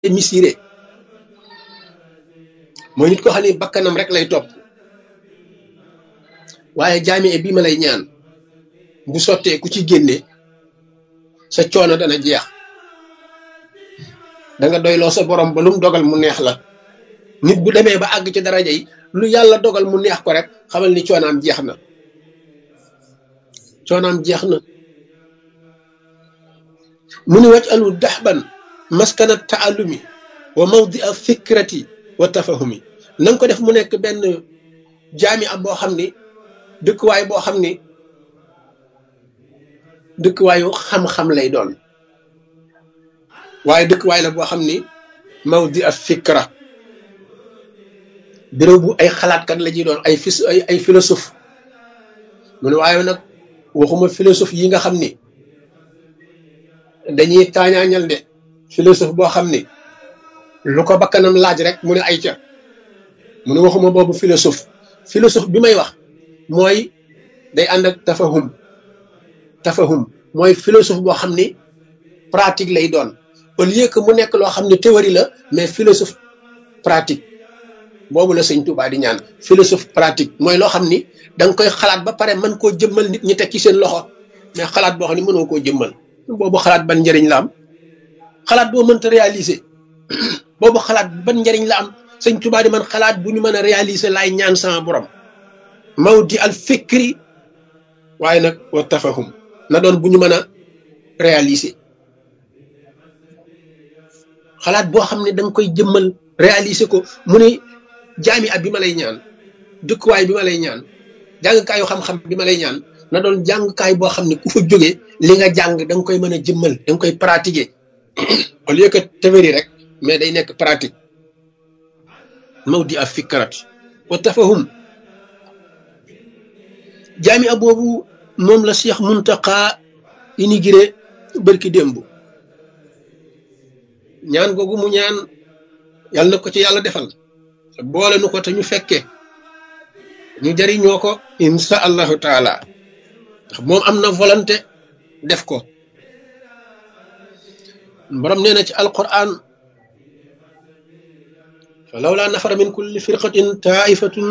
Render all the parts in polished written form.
mesuré mooy nit ko xam ne bakkanam rek lay topp waaye jaami bi ma lay ñaan bu sottee ku ci génne sa coono dana jeex da nga doyloo sa borom ba lu mu dogal mu neex la nit bu demee ba àgg ci daraja yi lu yàlla dogal mu neex ko rek xamal ni coonaam jeex na coonaam jeex na mu ni waj alu daxban maskana taalumi wa mawdi a fikrati wa tafahumi na nga ko def mu nekk benn jaami ab boo xam ni dëkkuwaay boo xam ni dëkkuwaayu xam-xam lay doon waaye dëkkuwaay la boo xam ni mawdi a fikra béréb bu ay xalaatkat la ñuy doon ay philosophe mu ne waaye nag waxuma philosophe yi nga xam ni dañuy taañaañal de philosophe boo xam ni lu ko bakkanam laaj rek mu ne ay ca mu ne waxuma boobu philosophe bi may wax mooy day ànd ak tafahum mooy philosophe boo xam ni pratique lay doon au lieu que mu nekk loo xam ne théorie la mais philosophe pratique boobu la sëñ Tuubaa di ñaan philosophe pratique mooy loo xam ni da nga koy xalaat ba pare mën koo jëmmal nit ñi teg ci seen loxo mais xalaat boo xam ne mënoo koo jëmmal boobu xalaat ban njëriñ la am xalaat boo mënta réaliser boobu xalaat ban njëriñ la am sëñ Tuubaa di man xalaat bu ñu mën a réaliser laay ñaan sama borom mawdi al fikri waaye nag wa tafahum na doon bu ñu mën a réaliser xalaat boo xam ne da nga koy jëmmal réaliser ko mu ne jaami ab bi ma lay ñaan dëkkuwaay bi ma lay ñaan jàngkaayu xam-xam bi ma lay ñaan na doon jàngkaay boo xam ne ku fa jógee li nga jàng da nga koy mën a jëmmal da nga koy pratiquer au lieu que théorie rek mais day nekk pratique mawdi a fikrat wa tafahum jaami ab boobu moom la Cheikh Muntaqa inauguré bërki démb ñaan googu mu ñaan yàlla na ko ci yàlla defal boole nu ko te ñu fekke ñu jariñoo ko insha allahu taala ndax moom am na volonté def ko borom nee na ci alquran fa lawla nafara min kulli firqatin taifatun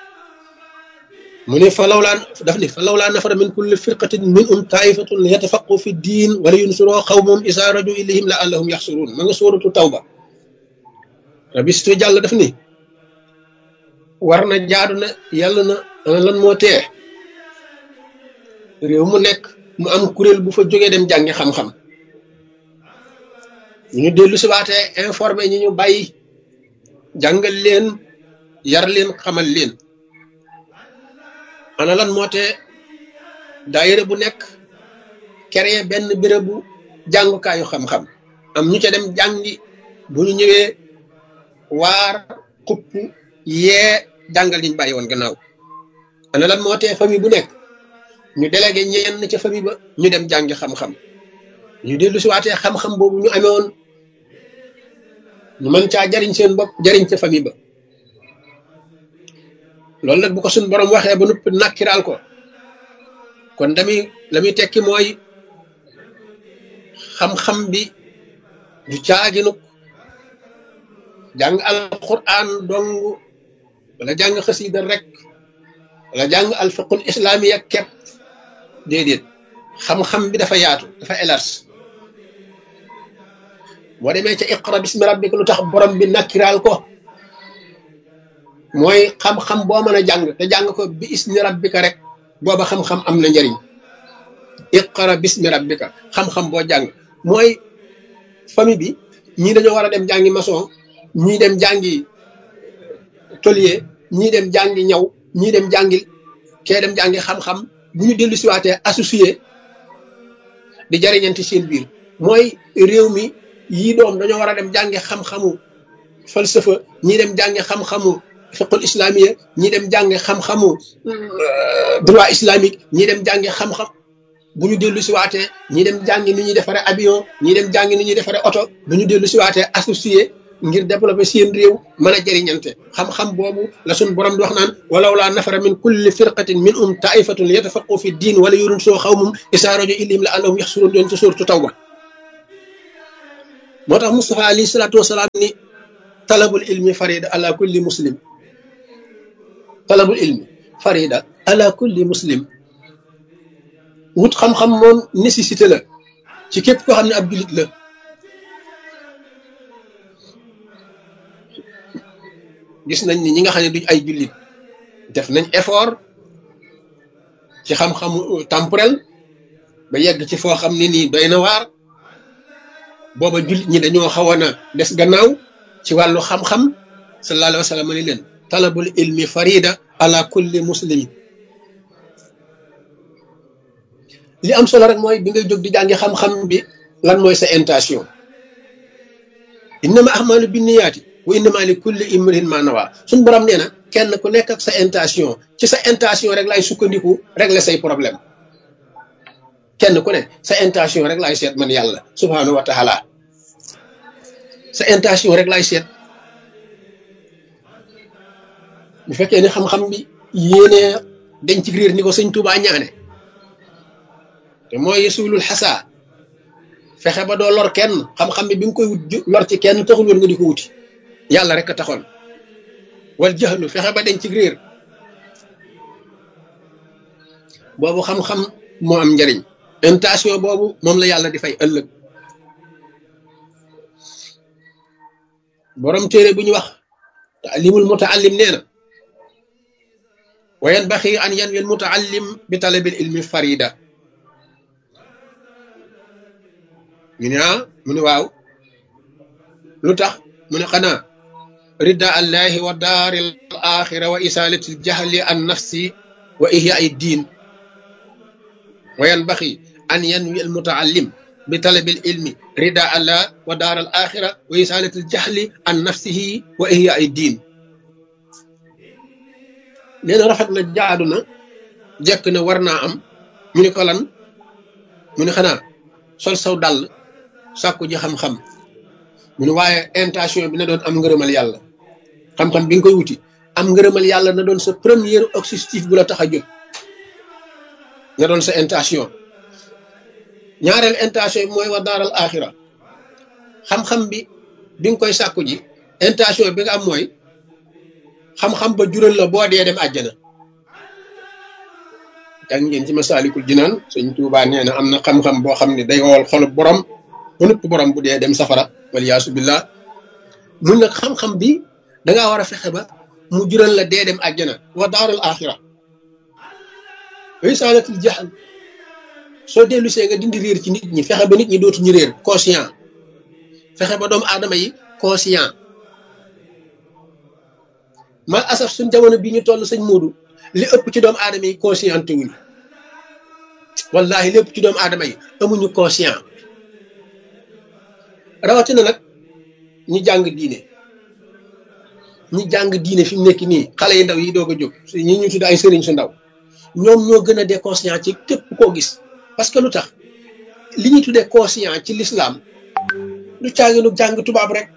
mu ne fa lawla nafara min kulli firqatin minhum taifatun yatafaqu fi ddin wala yunsuroo qawmahum isa raju ilayhim la allahum yaxsurun ma nga suuratu tawba rabistu jàll daf ni war na jaadu na yàlla na lan moo tee réew mu nekk mu am kuréel bu fa jógee dem jàngi xam-xam ñu dellu si waatee informé ñi ñu bàyyi jàngal leen yar leen xamal leen ana lan moo tee daayira bu nekk créé benn bérébu jàngukaayu xam-xam am ñu ca dem jàngi bu ñu ñëwee waar xupp yee jàngal liñ bàyyi woon gannaaw ana lan moo tee famille bu nekk ñu délégué ñenn ca famille ba ñu dem jàngi xam-xam ñu dellu si waatee xam-xam boobu ñu amee woon ñu mën caa jariñ seen bopp jariñ ca famille ba loolu nag bu ko suñ borom waxee ba noppi nakkiraal ko kon la muy tekki mooy xam-xam bi du caaginuk jàng alquran dong wala jàng xasida rek wala jàng alfiqul islamiya kepp déedéet xam-xam bi dafa yaatu dafa élargi boo demee ca iqra bismi rabbika lu tax borom bi nakkiraal ko mooy xam-xam boo mën a jàng te jàng ko bi ismi rabbika rek booba xam-xam am na njëriñ iqra bismi rabbika xam-xam boo jàng mooy famille bi ñii dañoo war a dem jàngi maçon ñii dem jàngi tôlier ñii dem jàngi ñaw ñii dem jàngi kee dem jàngi xam-xam bu ñu dellu siwaatee associé di jariñanti seen biir mooy réew mi yii doom dañoo war a dem jàngi xam-xamu falsafa ñii dem jàngi xam-xamu fiqul islamiya ñii dem jàngi xam-xamu droit islamique ñii dem jàngi xam-xam bu ñu dellu si waatee ñii dem jàngi ni ñuy defaree avion ñii dem jàngi ni ñuy defaree oto bu ñu dellu si waatee associé ngir développer seen réew mën a jëriñante xam-xam boobu la suñ borom di wax naan walaw laa nafara min kulli firqatin minhum taifatun li yatafaqu fi diin wala yurun soo xawmum isaa rajo ilim la allahum yaxsurun doon ci suuratu tawba moo tax Mustafa alayhi salaatu wasalaam ni talabul ilmi farida ala kulli muslim talabul ilmi farida ala kulli muslim wut xam-xam moom nécessité la ci képp koo xam ne ab jullit la gis nañ ni ñi nga xam ne duñ ay jullit def nañ effort ci xam-xamu temporel ba yegg ci foo xam ne nii doy na waar booba jullit ñi dañoo xawoon a des gannaaw ci wàllu xam-xam sallallahu alayhi wa sallam ni leen talabul ilmi farida ala kulli muslim li am solo rek mooy bi ngay jóg di jàngi xam-xam bi lan mooy sa intention innama ahmalu binniyaati wa innama li kulli imrin ma nawa suñ borom nee na kenn ku nekk ak sa intention ci sa intention rek laay sukkandiku régler say problème kenn ku ne sa intention rek laay seet man yàlla subhanahu wa taala sa intention rek laay seet bu fekkee ni xam-xam bi yéene dañ ci réer ni ko sëñ Tuubaa ñaane te mooy yesulul xasa fexe ba doo lor kenn xam-xam bi nga koy wut lor ci kenn taxul woon nga di ko wuti yàlla rek a taxoon wal jaxlu fexe ba dañ ci réer boobu xam-xam moo am njariñ intention boobu moom la yàlla di fay ëllëg borom téere bu ñu wax taalimul mutaallim nee na wa yanbaxi an yanwi al mutaallim bi talabil ilmi farida ñu ne mu ne waaw lu tax mu ne xanaa rida allahi wa daaril axira wa isalatil jahli an nafsi wa ihya ay diin wa yanbaxi an yanwi al mutaallim bi talabil ilmi rida allah wa daaral axira wa isalatil jahli an nafsihi wa ihya ay diin nee na rafet na jaadu na jekk na war naa am ñu ne ko lan mu ne xanaa sol saw dàll sàkku ji xam-xam mu ne waaye intention bi na doon am ngërëmal yàlla xam-xam bi nga koy wuti am ngërëmal yàlla na doon sa premier objectif bu la tax a jóg na doon sa intention ñaareel intention bi mooy wa daaral axira xam-xam bi nga koy sàkku ji intention bi nga am mooy xam-xam ba jural la boo dee dem àjjana jàng ngeen ci Masaalikul Jinaan Sëñ Tuubaa nee na am na xam-xam boo xam ne day wowal xolub borom ba nëpp borom bu dee dem safara waliyaasu billah mun nag xam-xam bi dangaa war a fexe ba mu jural la dee dem àjjana wa daarul axira wa isaalatul jahl soo dellu see nga dindi réer ci nit ñi fexe ba nit ñi dootuñu réer conscient fexe ba doomu aadama yi conscient mal asaf suñ jamono bi ñu toll sëñ Moodu li ëpp ci doomu aadama yi conscienté wuñu wallahi lépp ci doomu aadama yi amuñu conscient rawatina nag ñi jàng diine fi mu nekk nii xale yi ndaw yi doog a jóg ñi ñu tudd ay sëriñ su ndaw ñoom ñoo gën a dee conscient ci képp koo gis parce que lu tax li ñuy tuddee conscient ci l'islam lu caaginu jàng tubaab rek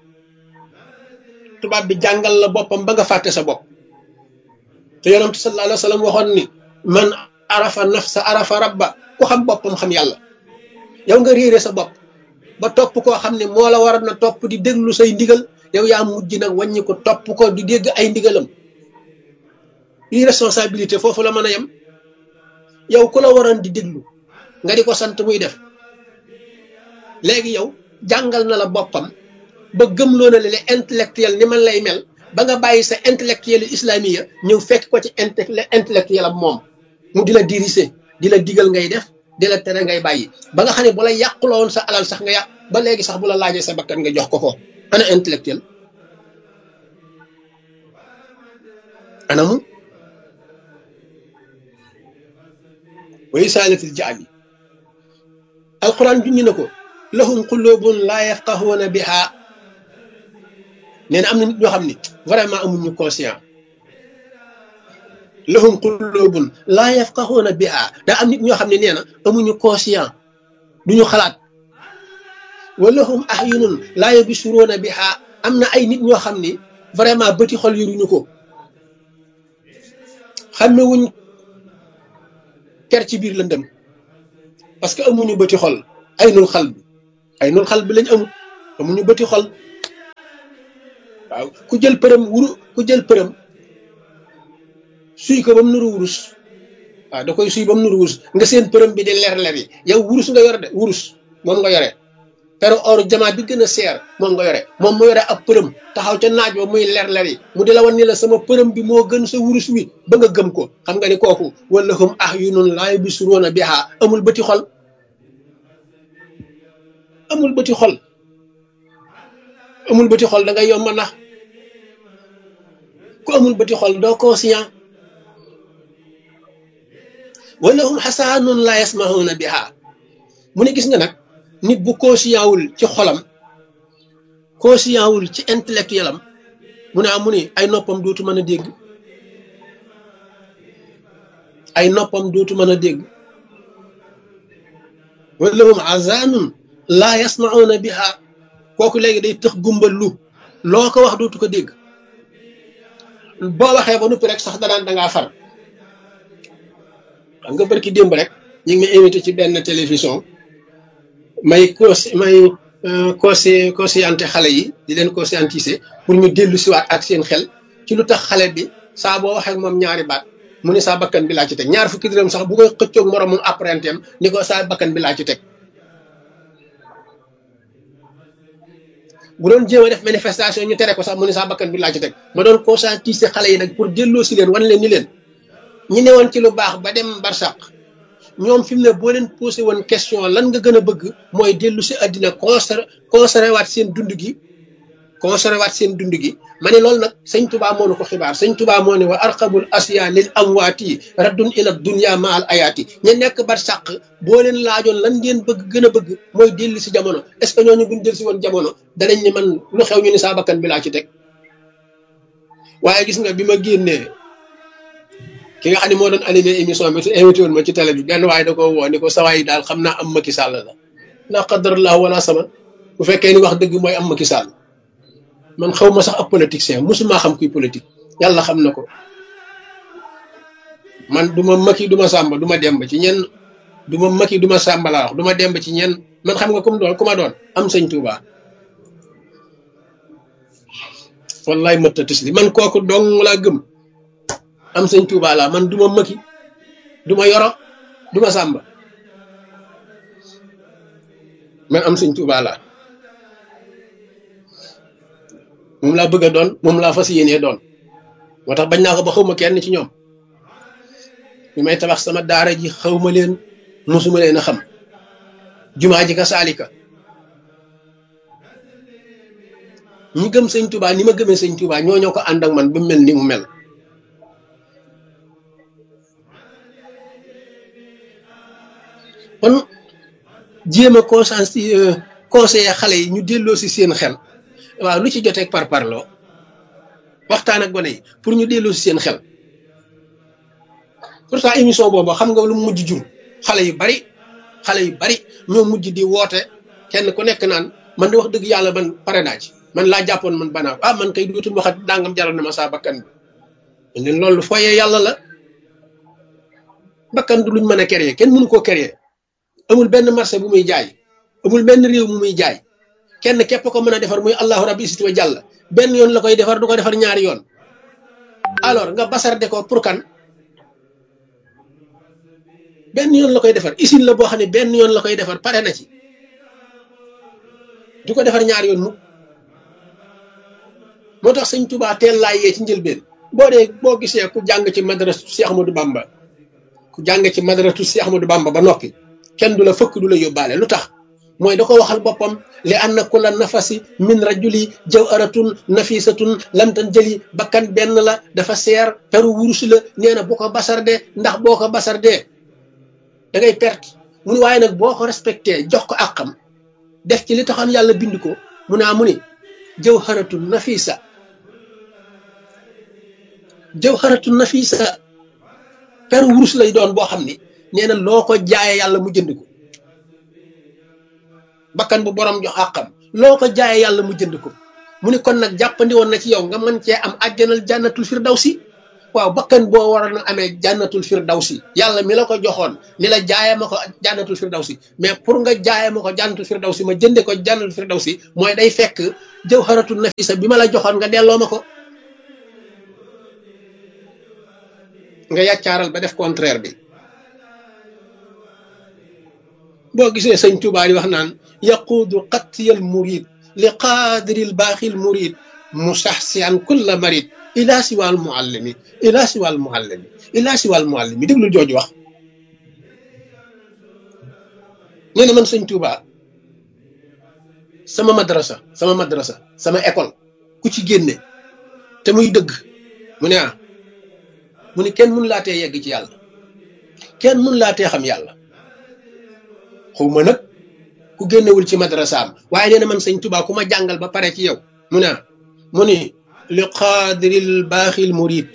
tubaab bi jàngal la boppam ba nga fàtte sa bopp te yonent sallallahu alayhi wa sallam waxoon ni man arafa nafsa arafa rabba ku xam boppam xam yàlla yow nga réere sa bopp ba topp koo xam ne moo la war na topp di déglu say ndigal yow yaa mujj nag wàññi ko topp ko di dégg ay ndigalam irresponsabilité foofu la mën a yem yow ku la waroon di déglu nga di ko sant muy def léegi yow jàngal na la boppam ba gëmloo na le intellectuel ni man lay mel ba nga bàyyi sa intellectuel islamiya ñëw fekk ko ci intellectuel am moom mu di la diriger di la digal ngay def di la tere ngay bàyyi ba nga xam ne bu la yàquloo woon sa alal sax nga yàq ba léegi sax bu la laajee sa bakkan nga jox ko ana intellectuel anamu wa isaalatil jaali alquran junñi na ko lahum qulubun laa yafqahuuna biha nee na am na nit ñoo xam ne vraiment amuñu conscient lahum qulubun laa yafqahuuna biha daa am nit ñoo xam ne nee na amuñu conscient duñu xalaat wa lahum ahyunun laa yabsuruuna biha am na ay nit ñoo xam ne vraiment bëti xol yoruñu ko xamewuñ ker ci biir lëndëm parce que amuñu bëti xol aynul xal bi lañ amul amuñu bëti xol. waaw ku jël përëm suy ko ba mu nuru wurus, waaw da koy suy ba mu nuru wurus nga seen përëm bi di leer yi, yow wurus nga yor de, wurus moom nga yore, pero or jamaa bi gën a seer moom nga yore, moom mu yore ab përëm taxaw ca naaj ba muy leer yi mu di la wan ni la sama përëm bi moo gën sa wurus wi ba nga gëm ko. xam nga ni kooku wala hum ahyunun laa yubsiruuna bihaa, amul bëti xol, amul bëti xol, amul bëti xol. da ngay yomb nax ku amul bëti xol doo conscient. wala hum xasaanun laa yasmahuuna bihaa, mu ne gis nga nag nit bu conscient wul ci xolam, conscient wul ci intellectuel am, mu ne mu ni ay noppam dootu mën a dégg, ay noppam dootu mën a dégg. wala hum azaanun laa yasmahuuna bihaa, kooku léegi day tëx gumbal lu loo ko wax dootu ko dégg. boo waxee ba noppi rek sax danaan dangaa far. xam nga barki démb rek ñu ngi may invité ci benn télévision may conscienté xale yi, di leen conscientiser pour ñu dellu siwaat ak seen xel ci lu tax xale bi saa boo waxee moom ñaari baat mu ne saa bakkan bi laa ci teg. ñaar fukki dërëm sax bu koy xëccoog moromum apprenti am ni ko saa bakkan bi laa ci teg. bu doon jéem a def manifestation ñu tere ko sax mu ne saa bakkan bi laa ci teg. ma doon conscientiser xale yi nag pour delloo si leen wan leen ni leen ñi newoon ci lu baax ba dem barsàq, ñoom fi mu ne boo leen posé woon question lan nga gën a bëgg mooy dellu si àddina conservé waat seen dund gi, conservé waat seen dund gi. ma ne loolu nag sëñ Tuubaa moo nu ko xibaar. sëñ Tuubaa moo ne wa arqabul asiya lil amwaati raddun ila dunya ma al ayaati. ña nekk barsàq boo leen laajoon lan ngeen bëgg gën a bëgg mooy dellu si jamono. est ce que ñooñu buñ dellu si woon jamono danañ ne man lu xew ñu ni saa bakkan bi laa ci teg. waaye gis nga bi ma génnee ki nga xam ne moo doon animé émission bi te invité woon ma ci télé bi, benn waaye da ko woo ni ko sawaay yi daal xam naa am Macky Sall la. la qadarallahu wala sama, bu fekkee ni wax dëgg mooy am Macky Sall. man xaw ma sax ab politicien, mosuma xam kuy politique, yàlla xam na ko. man du ma Macky du ma Samba du ma Demba ci ñenn, du ma Macky du ma Samba laa wax, du ma Demba ci ñenn. man xam nga ku ma doon am sëñ Touba. wallaay mëtta tis li man kooku dong laa gëm, am sëñ Touba laa. man du ma Macky du ma Yoro du ma Samba, man am sëñ Touba laa. moom laa bëgg a doon, moom laa fas yéenee doon. moo tax bañ naa ko ba xaw ma kenn ci ñoom. bi may tabax sama daara ji xaw ma leen, mosuma leen a xam. jumaa ji ka saalika. ñi gëm sëñ Touba ni ma gëmee sëñ Touba ñoo ko ànd ak man ba mel ni mu mel. kon jéem a conseiller xale yi ñu delloo si seen xel. waaw lu ci joteeg par parloo waxtaan ak gone yi pour ñu delloo si seen xel. pourtant émission boobu xam nga lu mujj jur xale yu bari ñoo mujj di woote, kenn ku nekk naan man di wax dëgg yàlla man pare naa ci, man laa jàppoon man banaa man kay dootul waxat dangam jaral na ma saa bakkan bi. ne loolu fooyee yàlla la. bakkan du luñ mën a créer, kenn mënu koo créer. amul benn marché bu muy jaay, amul benn réew mu muy jaay. kenn képp ko mën a defar muy allahu rabbi isiti wa jàll, benn yoon la koy defar, du ko defar ñaari yoon. alors nga basarde ko pour kan? benn yoon la koy defar. usine la boo xam ne benn yoon la koy defar, pare na ci, du ko defar ñaari yoon mu. moo tax sëñ Touba teel laa yee ci njëlbeen. boo gisee ku jàng ci madrasatu Cheikh Ahmadou Bamba, ku jàng ci madrasatu Cheikh Ahmadou Bamba ba noppi, kenn du la fëkk du la yóbbaale. lu tax? mooy da ko waxal boppam li anna kulla nafasi min rajuli jawharatun nafisatun lam tanjali. bakkan benn la, dafa seer, peru wurus la. nee na bu ko basardee, ndax boo ko basardee da ngay perte. mu ni waaye nag boo ko respecté jox ko àqam, def ci li taxoon yàlla bind ko, mu ni jawharatun nafisa, jawharatun nafisa, peru wurus lay doon boo xam ni nee na loo ko jaayee yàlla mu jënd ko. bakkan bu borom jox àqam, loo ko jaayee yàlla mu jënd ko. mu ni kon nag jàppandi woon na ci yow nga mën cee am àjjanal jannatul firdawsi. waaw bakkan boo waroon a amee jànnatul firdawsi yàlla mi la ko joxoon ni la jaayee ma ko jànnatul firdawsi mais pour nga jaayee ma ko jànnatul firdawsi ma jënde ko jànnatul firdawsi mooy day fekk jawharatul nafisa bi ma la joxoon nga delloo ma ko nga yàccaaral ba def contraire bi boo gisee sëñ Tuubaa di wax naan yaquudu qattiyal murid li qaadiril baaxil murid musaxsiyan kulla marid ila siwal muallimi ila siwal muallimi ila siwal muallimi déglu jooju wax nee na man sëñ Tuubaa sama madrasa sama école ku ci génne te muy dëgg mu ne mu ni kenn mun laa tee yegg ci yàlla kenn mun laa tee xam yàlla xawma nag ku génnewul ci madrasaam waaye nee na man sëñ Tuubaa ku ma jàngal ba pare ci yow mu ne mu ni li qaadiril baaxil murid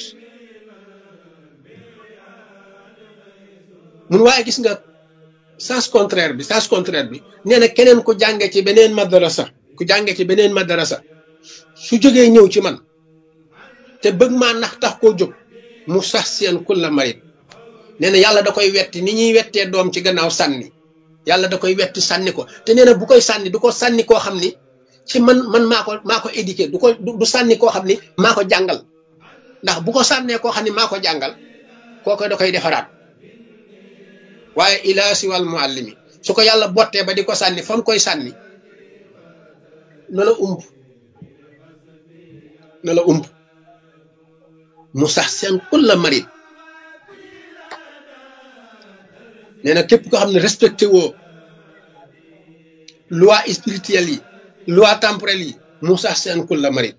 mun waaye gis nga sens contraire bi nee na keneen ku jànge ci beneen madrasa su jógee ñëw ci man te bëgg maa nax tax koo jóg mu sax seen kulla marid nee na yàlla da koy wetti ni ñuy wettee doom ci gannaaw sànni yàlla da koy wetti sànni ko te nee na bu koy sànni du ko sànni koo xam ni ci man maa ko éduqué du sànni koo xam ni maa ko jàngal ndax bu ko sànnee koo xam ni maa ko jàngal kooko da koy defaraat waaye ilaa siwal muallimi su ko yàlla bottee ba di ko sànni fa mu koy sànni na la ump mu sax seen kulla marid nee na képp koo xam ne respecté woo loi spirituelle yi loi temporelle yi mu sax seen kulla marid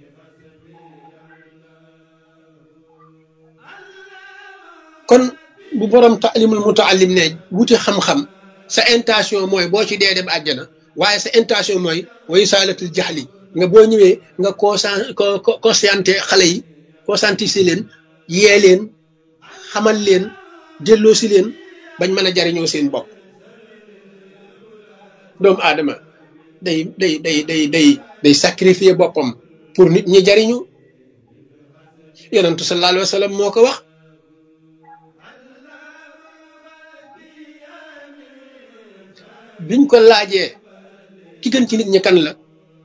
kon bu borom taalimul mutaallim ne wuti xam-xam sa intention mooy boo ci dee dem àjjana waaye sa intention mooy way saalatul jaxli nga boo ñëwee nga conscienté xale yi conscientiser leen yee leen xamal leen delloosi leen bañ mën a jariñoo seen bopp doomu aadama day sacrifier boppam pour nit ñi jariñu yonentu sallallahu alayhi wa sallam moo ko wax biñ ko laajee ki gën ci nit ñi kan la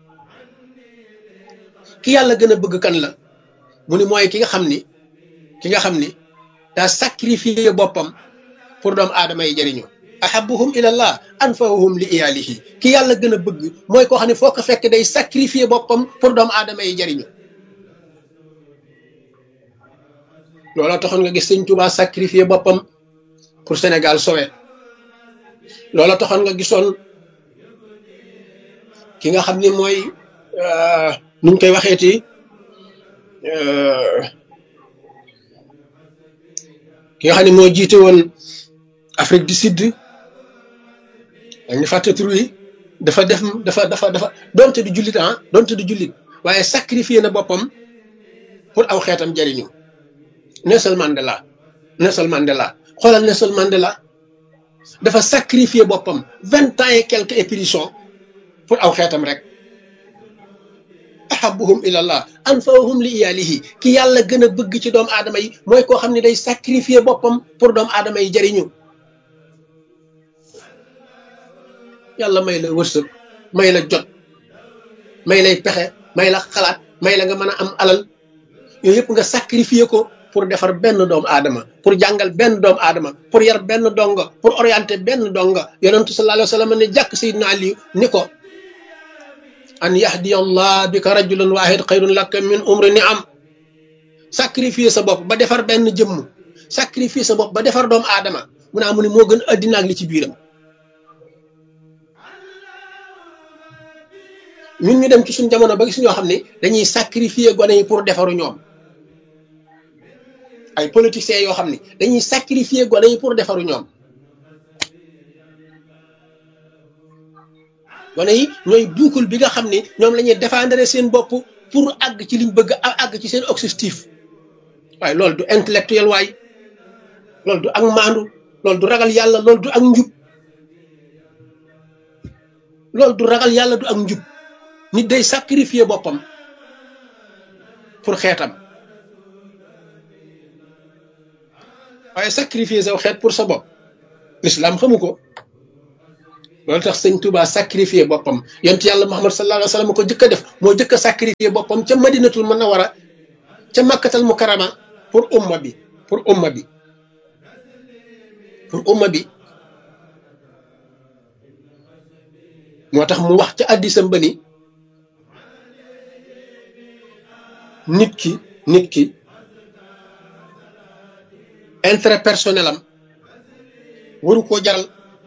ki yàlla gën a bëgg kan la mu ni mooy ki nga xam ni daa sacrifier boppam pour doomu aadama yi jëriñoo ahabuhum ilallah anfa'uhum li iyalihi ki yàlla gën a bëgg mooy koo xam ne foo ko fekk day sacrifier boppam pour doomu aadama yi jëriñoo looloo taxoon nga gis sëñ Tuubaa sacrifier boppam pour Sénégal sowe looloo taxoon nga gisoon ki nga xam ni mooy nuñ koy waxeeti ki nga xam ne moo jiite woon Afrique du Sud dañu fàtte tur yi dafa doonte du jullit waaye sacrifié na boppam pour aw xeetam jariñu Nelson Mandela xoolal Nelson Mandela dafa sacrifié boppam 20 ans et quelques éprisons pour aw xeetam rek ahabuhum ilallah anfa'uhum li iyalihi ki yàlla gën a bëgg ci doomu aadama yi mooy koo xam ne day sacrifier boppam pour doomu aadama yi jariñu yàlla may la wërsëg may la jot may lay pexe may la xalaat may la nga mën a am alal yooyu yëpp nga sacrifier ko pour defar benn doomu aadama pour jàngal benn doomu aadama pour yar benn donga pour orienter benn donga yonentu sallallahu alayhi wa sallam ne jàkk Seydina Ali ni ko an yahdiya Allah bika rajulan wahid xayrun laka min umri ni'am sacrifier sa bopp ba defar benn jëmm sacrifier sa bopp ba defar doomu aadama mu naa mu ne moo gën addina ak li ci biiram ñun ñu dem ci suñ jamono ba gis ñoo xam ne dañuy sacrifier gone yi pour defaru ñoom ay politiciens yoo xam ne dañuy sacrifier gone yi pour defaru ñoom gone yi ñooy buukul bi nga xam ne ñoom la ñuy défendre seen bopp pour àgg ci liñ bëgg àgg ci seen objectif waaye loolu du intellectuel waay loolu du ak maandu loolu du ragal yàlla loolu du ak njub loolu du ragal yàlla du ak njub nit day sacrifier boppam pour xeetam waaye sacrifier saw xeet pour sa bopp l'islam xamu ko. loolu tax sëñ Touba sacrifier boppam yonent yàlla Muhammad sallallahu alayhi wa sallam ko jëkk a def moo jëkk a sacrifier boppam ca Madinatul Munawwara ca Makkatal Mukarrama pour umma bi pour umma bi pour umma bi. moo tax mu wax ca addisam ba ni nit ki intérêt personnel am waru koo jaral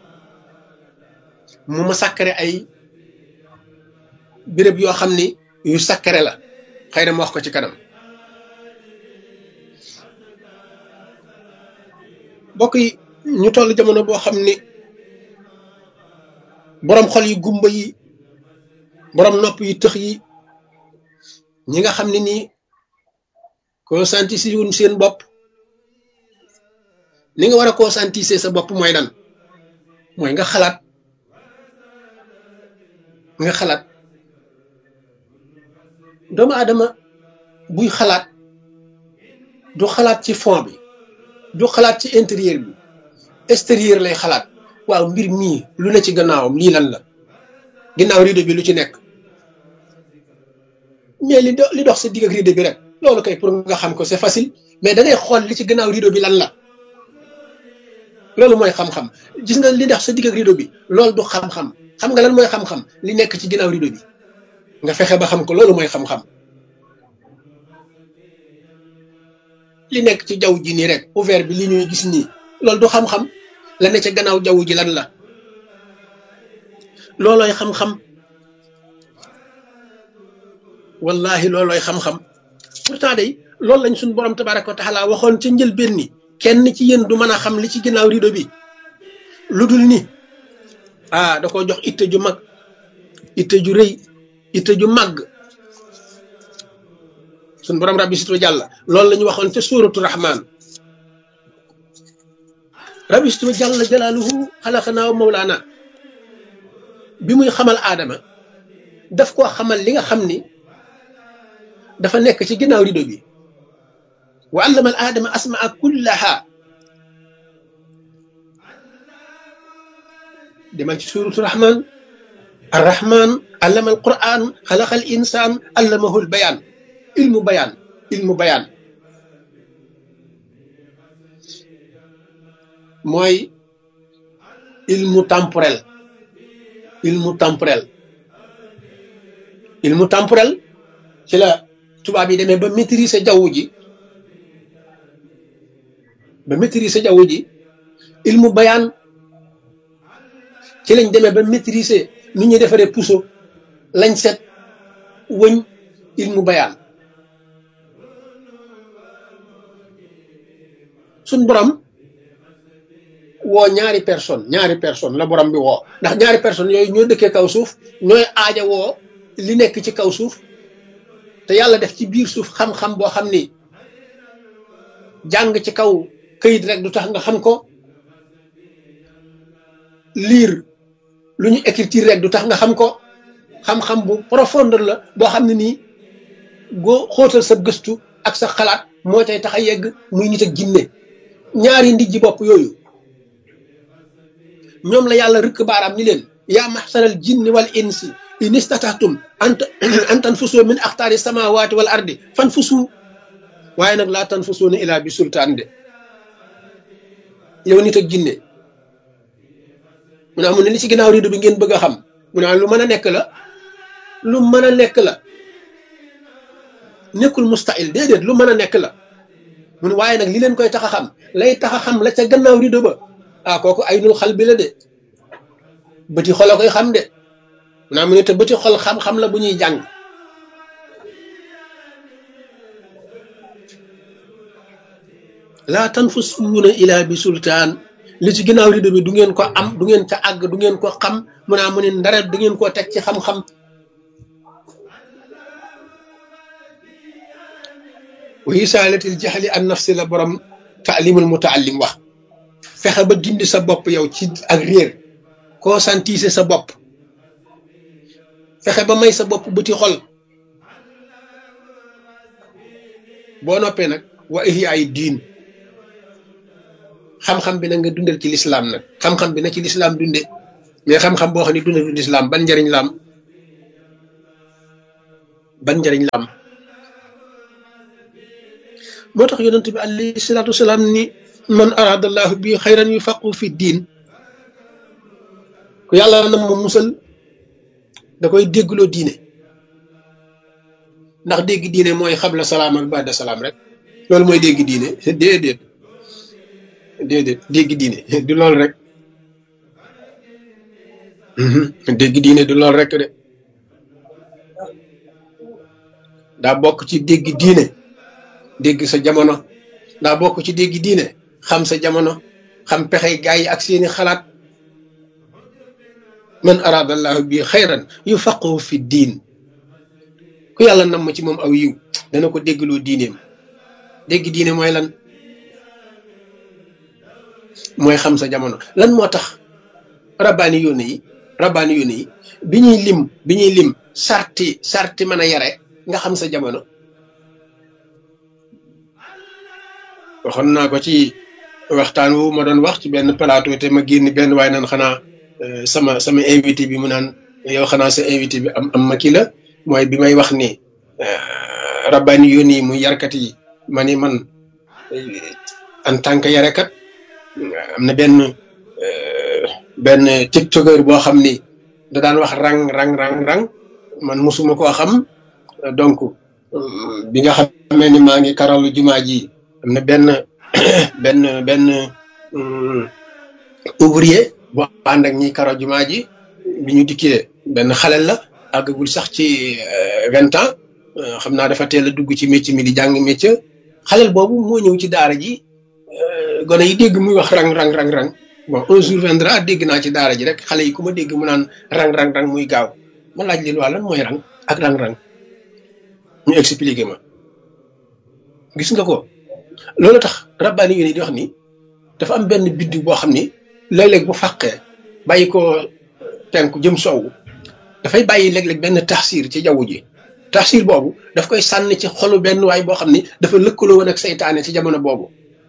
mu ma sakkare ay béréb yoo xam ni yu sakkare la xëy na ma wax ko ci kanam. mbokk yi ñu toll jamono boo xam ni boroom xol yi gumba yi boroom nopp yi tëx yi ñi nga xam ne nii conscientiser wuñ seen bopp ni nga war a conscientiser sa bopp mooy lan mooy nga xalaat doomu aadama buy xalaat du xalaat ci fond bi du xalaat ci intérieur bi extérieur lay xalaat. waaw mbir mii lu ne ci gannaawam lii lan la ginnaaw rideau bi lu ci nekk mais li dox sa digg ak rideau bi rek loolu kay pour nga xam ko c'est facile mais da ngay xool li ci gannaaw rideau bi lan la loolu mooy xam-xam gis nga li dox sa digg ak rideau bi loolu du xam-xam xam nga lan mooy xam-xam li nekk ci ginnaaw rideau bi nga fexe ba xam ko loolu mooy xam-xam. li nekk ci jaww ji nii rek ouvert bi li ñuy gis nii loolu du xam-xam. la ne ca gannaaw jaww ji lan la loolooy xam-xam wallahi loolooy xam-xam pourtant day loolu lañ suñ borom tabaraka wa taala waxoon ca njëlbéen ni kenn ci yéen du mën a xam li ci ginnaaw rideau bi lu dul ni da ko jox itte ju mag itte ju rëy itte ju màgg suñ borom rabbi situ jàlla loolu la ñu waxoon ca suuratu rahman rabistu jalla jalaaluhu xalaqanaa wa mawlaana bi muy xamal aadama daf koo xamal li nga xam ni dafa nekk ci ginnaaw rido bi wa allama al aadama asmaa kullaha demal ci suuratu rahman arrahman allama al quran xalaqa al insaan allamahu al bayaan ilmu bayaan mooy ilmu temporel ci la tubaab yi demee ba maîtriser jaww ji ilmu bayaan ci lañ demee ba maîtriser nu ñuy defaree puso lañ set wëñ ilmu bayaan suñ borom woo ñaari personne la borom bi woo ndax ñaari personne yooyu ñoo dëkkee kaw suuf ñooy aaja woo li nekk ci kaw suuf te yàlla def ci biir suuf xam-xam boo xam ni jàng ci kaw këyit rek du tax nga xam ko lire lu ñu écriture rek du tax nga xam ko xam-xam bu profondeur la boo xam ne nii boo xóotal sa gëstu ak sa xalaat moo cay tax a yegg muy nit ak jinne ñaari ndijji bopp yooyu ñoom la yàlla rëkk baaraam ni leen yaa maxsaral jinni wal insi in istatahtum an tanfusu min axtaari samawati wal ardi fanfusu waaye nag laa tanfusuuna ilaa bi sultaan de yow nit ak jinne mu ne amul ne li ci ginnaaw rido bi ngeen bëgg a xam mu ne lu mën a nekk la nekkul mustahil déedéet lu mën a nekk la mu ne waaye nag li leen koy tax a xam lay tax a xam la ca gannaaw rido ba kooku ay nul xal bi la de bëti xol a koy xam de naa mu ne te bëti xol xam-xam la bu ñuy jàng laa tanfusuuna ilaa bi sultaan li ci ginnaaw rido bi du ngeen ko am du ngeen ca àgg du ngeen ko xam mu naa mu ne ndara du ngeen koo teg ci xam-xam wa isaalatil jaxli an nafsi la borom taalimul mutaallim wax fexe ba dindi sa bopp yow ci ak réer conscientiser sa bopp fexe ba may sa bopp bëti xol boo noppee nag wa ihya ay diin xam-xam bi nag nga dundal ci lislaam nag xam-xam bi na ci lislaam dunde mais xam-xam boo xam ne dundal ci lislaam ban njariñ la am ban njariñ la am moo tax yonent bi alayhi salaatu wasalaam ni man aradallahu bi xayran yufaqu fi diin ku yàlla na ma musal da koy déggloo diine ndax dégg diine mooy xabla salaam ak baada salaam rek loolu mooy dégg diine déedéet dégg diine du loolu rek dégg diine du loolu rek de daa bokk ci dégg diine dégg sa jamono daa bokk ci dégg diine xam sa jamono xam pexey gaa yi ak seeni xalaat man aradallahu bi xayran yufaqihu fi diin ku yàlla nam ma ci moom aw yiw dana ko déggloo diineem dégg diine mooy lan mooy xam sa jamono lan moo tax rabbaani yónne yi bi ñuy lim sarti mën a yare nga xam sa jamono waxoon naa ko ci waxtaan wu ma doon wax ci benn plateau te ma génn benn waaye naan xanaa sama invité bi mu naan yow xanaa sa invité bi am ma kii la mooy bi may wax ni rabbaani yónni yi muy yarkat yi ma ni man en tant que yarekat am na benn tiktokeur boo xam ni da daan wax rang man musuma koo xam donc bi nga xamee ni maa ngi karalu jumaa ji am na benn ouvrier boo ànd ak ñi karo jumaa ji bi ñu dikkee benn xalel la àggagul sax ci 20 ans xam naa dafa teel a dugg ci métier mi di jàng métier xalel boobu moo ñëw ci daara ji gone yi dégg muy wax rang bon un jour viendra dégg naa ci daara ji rek xale yi ku ma dégg mu naan rang muy gaaw ma laaj leen waa lan mooy rang ak rang ñu expliqué ma gis nga ko loolu tax rabbaani yi di wax ni dafa am benn biddiw boo xam ni léeg-léeg bu fàqee bàyyi ko penku jëm sowu dafay bàyyi léeg-léeg benn taxsiir ci jaww ji taxsiir boobu daf koy sànni ci xolu benn waay boo xam ni dafa lëkkaloo woon ak seytaane ci jamono boobu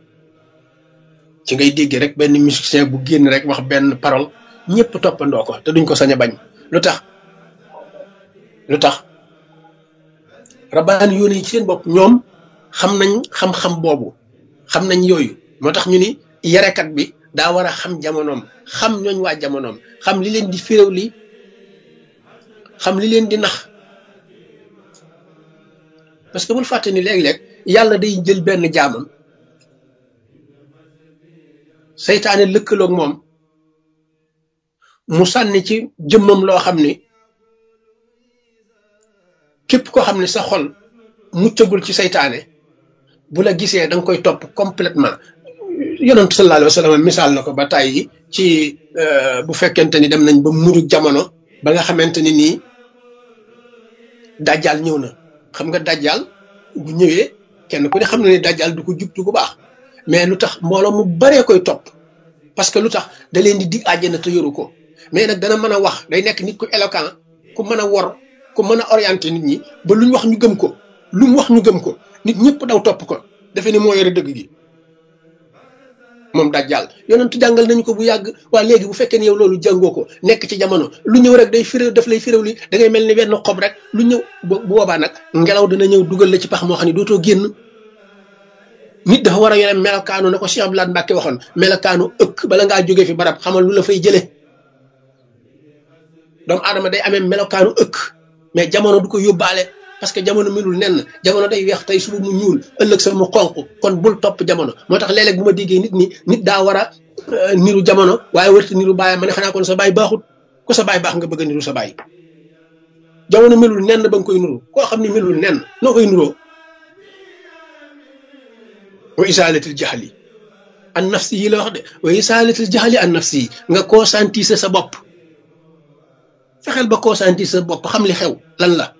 ci ngay dégg rek benn musicien bu génn rek wax benn parole ñëpp toppandoo ko te duñ ko sañ a bañ lu tax rabbaani yoon yi ci seen bopp ñoom xam nañ xam-xam boobu xam nañ yooyu moo tax ñu ni yarekat bi daa war a xam jamonoom xam ñooñ waa jamonoom xam li leen di féréw li xam li leen di nax parce que bul fàtte ni léeg-léeg yàlla day jël benn jaamam seytaane lëkkaloog moom mu sànni ci jëmmam loo xam ni képp koo xam ne sa xol muccagul ci seytaane bu la gisee da nga koy topp complètement yonent sallallahu alayhi wa sallam misaal na ko ba tàyyi ci bu fekkente ni dem nañ ba mujj jamono ba nga xamante ni nii dajjal ñëw na xam nga dajjal bu ñëwee kenn ku ne xam na ni dajjal du ko jub du ko baax mais lu tax mbooloo mu baree koy topp parce que lu tax da leen di dig àjjana te yoru ko mais nag dana mën a wax day nekk nit ku éloquent ku mën a wor ku mën a orienté nit ñi ba lu ñu wax ñu gëm ko lu mu wax ñu gëm ko nit ñëpp daw topp ko defe ni moo yore dëgg gi moom dajjal yonentu jàngal nañu ko bu yàgg waa léegi bu fekkee ne yow loolu jàngoo ko nekk ci jamono lu ñëw rek day firi daf lay firiw li da ngay mel ni wenn xob rek lu ñëw bu boobaa nag ngelaw dana ñëw dugal la ci pax moo xam ne dootoo génn nit dafa war a yore melokaanu na ko Cheikh Abdoulaye Mbacke waxoon melokaanu ëkk bala ngaa jógee fi barab xamal lu la fay jëlee doomu aadama day amee melokaanu ëkk mais jamono du ko yóbbaale parce que jamono melul nenn jamono day weex tey suba mu ñuul ëllëg sa mu xonq kon bul topp jamono moo tax léeg-léeg bu ma déggee nit daa war a niru jamono waaye warta niru baayam ma ne xanaa kon sa baay baaxut ku sa baay baax nga bëgg a niru sa baay jamono melul nenn ba nga koy nuru koo xam ne melul nenn noo koy nuroo wa isaalatil jaxli an nafsi yi la wax de wa isaalatil jaxli an nafsi yi nga conscientiser sa bopp fexeel ba conscientiser sa bopp xam li xew lan la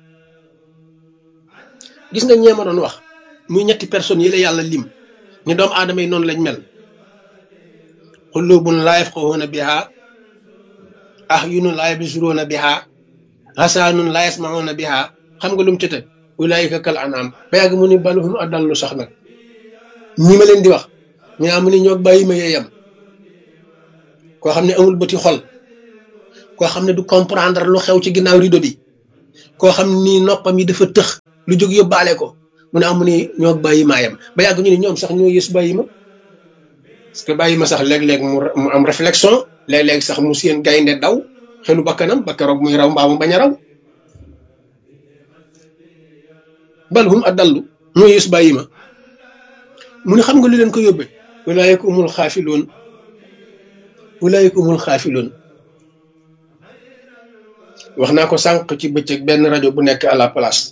gis nga ñeema doon wax muy ñetti personnes yi la yàlla lim ni doomu aadama yi noonu lañ mel qulubun laa yafqahuuna biha ahyunun laa yabsuruuna biha asaanun laa yasmahuuna biha xam nga lu mu tëte ulaayika kal an'aam ba yàgg mu ni baluhum adallu sax nag ñi ma leen di wax ñu ne amu ni ñoo bàyyi ma yee yam koo xam ne amul bëti xol koo xam ne du comprendre lu xew ci ginnaaw rido bi koo xam ni noppam yi dafa tëx lu jóg yóbbaale ko mu ne amu ni ñoo bàyyi maa yam ba yàgg ñu ne ñoom sax ñoo yës bàyyi ma parce que bàyyi ma sax léeg-léeg mu am réflexion léeg-léeg sax mu seen gaynde daw xelu bakkanam ba keroog muy raw mbaa mu bañ a raw bal hum adallu ñoo yës bàyyi ma mu ne xam nga lu leen ko yóbbee ulaayika humul xaafiloon ulaayika humul xaafiloon wax naa ko sànq ci bëccëg benn rajo bu nekk à la place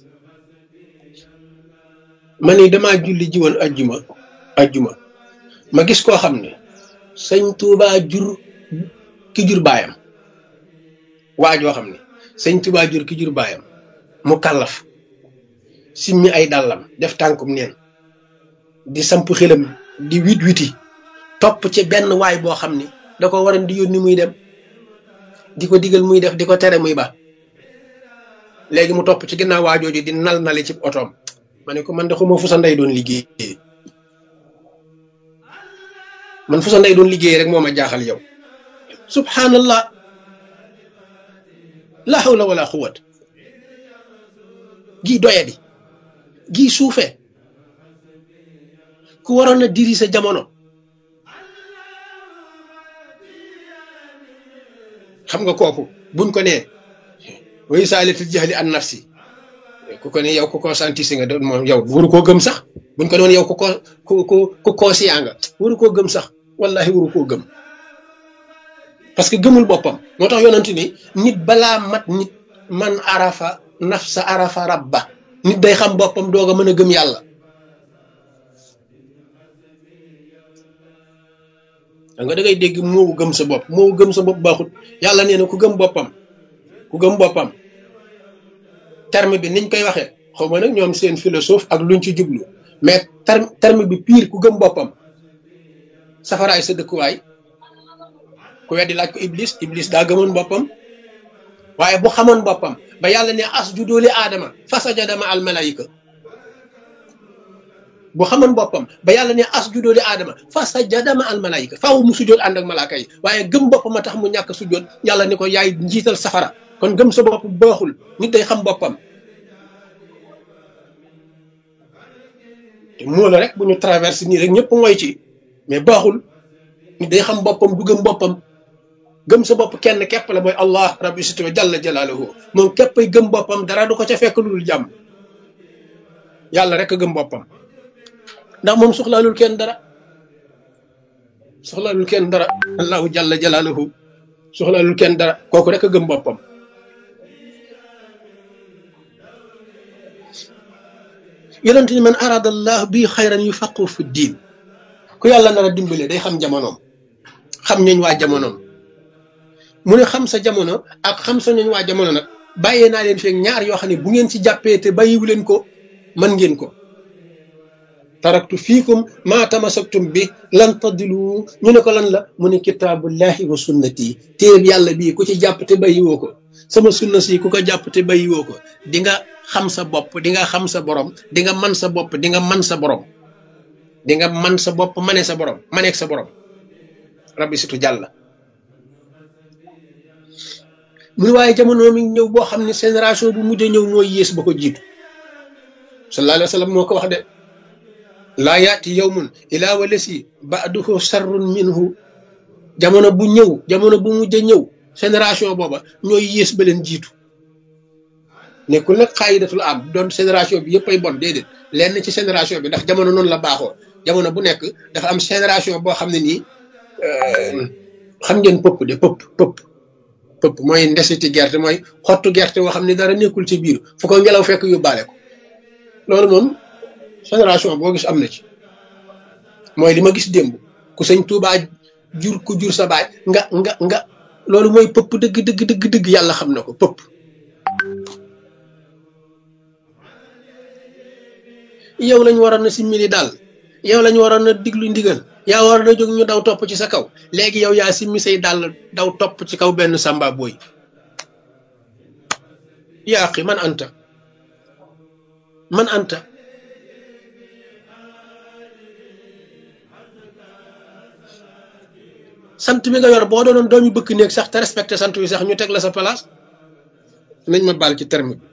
ma ni damaa julli ji woon ajjuma ma gis koo xam ne sëñ Tuubaa jur ki jur baayam waa joo xam ne sëñ Tuubaa jur ki jur baayam mu kàllaf simmi ay dàllam def tànkum neen di samp xelam di witi topp ci benn waay boo xam ni da ko waroon di yónni muy dem di ko digal muy def di ko tere muy ba léegi mu topp ci ginnaaw waajooju di nali ci otoom ma ne ko man de xuma fu sa ndey doon liggéey man fu sa ndey doon liggéey rek moo ma jaaxal yow subhanallah la hawla wala quwwat gii doyadi gii suufe ku waroon a diri sa jamono xam nga kooku buñ ko nee way saalitul jahli an nafsi ku ko ne yow ku conscientisé nga doon moom yow waru koo gëm sax buñ ko doon yow ku conscient nga waru koo gëm sax wallahi waru koo gëm parce que gëmul boppam moo tax yonent ni nit balaa mat nit man arafa nafsa arafa rabba nit day xam boppam doog a mën a gëm yàlla da nga da ngay dégg moo gëm sa bopp baaxut yàlla nee na ku gëm boppam terme bi niñ koy waxee xaw ma nag ñoom seen philosophe ak luñ ci jublu mais terme bi pire ku gëm boppam safaraay sa dëkkuwaay ku weddi laaj ko iblis daa gëmoon boppam waaye bu xamoon boppam ba yàlla ne asjudu li aadama fasajada ma al malaayika bu xamoon boppam ba yàlla ne asjudu li aadama fasajada ma al malaayika faaw mu sujjoot ànd ak malaaka yi waaye gëm boppam a tax mu ñàkk sujjoot yàlla ni ko yaay njiital safara kon gëm sa bopp baaxul nit day xam boppam te moo la rek bu ñu traversé nii rek ñëpp mooy ci mais baaxul nit day xam boppam du gëm boppam gëm sa bopp kenn képp la mooy allah rabbi sito jalla jalaaluhu moom képpay gëm boppam dara du ko ca fekk lu dul jàmm yàlla rek a gëm boppam ndax moom soxlaalul kenn dara allahu jalla jalaaluhu soxlaalul kenn dara kooku rek a gëm boppam yonent ni man arada allah bi xayran yufaqihu fi diin ku yàlla nar a dimbale day xam jamonoom xam ñooñ waa jamonoom mu ne xam sa jamono ak xam sa ñooñ waa jamono nag bàyyee naa leen feeg ñaar yoo xam ne bu ngeen ci jàppee te bàyyiwu leen ko mën ngeen ko taraktu fiikum maa tamasaktum bi lan tadilu ñu ne ko lan la mu ne kitaabullahi wa sunnati téeb yàlla bii ku ci jàpp te bàyyiwoo ko sama sunna si ku ko jàpp te bàyyiwoo ko di nga xam sa bopp di nga xam sa borom di nga man sa bopp di nga man sa borom di nga man sa bopp mane sa borom maneeg sa borom rabbi situ jàlla mu ne waaye jamono mi ñëw boo xam ne génération bu mujj ñëw mooy yées ba ko jiitu sallallahu alayhi wa sallam moo ko wax de laa yaati yawmun ilaa walasi ba'duhu sarrun minhu jamono bu mujj ñëw génération booba ñooy yées ba leen jiitu nekkul nag xaayidatul am doon génération bi yëpp ay bon déedéet lenn ci génération bi ndax jamono noonu la baaxoo jamono bu nekk dafa am génération boo xam ne nii xam ngeen pëpp mooy ndesiti gerte mooy xottu gerte boo xam ne dara nekkul ci biir fu ko ngelaw fekk yóbbaale ko loolu moom génération boo gis am na ci mooy li ma gis démb ku sëñ Tuubaa jur ku jur sa baay nga loolu mooy pëpp dëgg yàlla xam na ko pëpp yow lañ waroon na simmili daal yow lañ waroon na diglu ndigal yaa waroon na jóg ñu daw topp ci sa kaw léegi yow yaa simmi say dàll daw topp ci kaw benn samba booy yaaqi man anta sant mi nga yor boo doonoon doomi bëkk néeg sax te respecté sant wi sax ñu teg la sa place nañ ma baal ci terme bi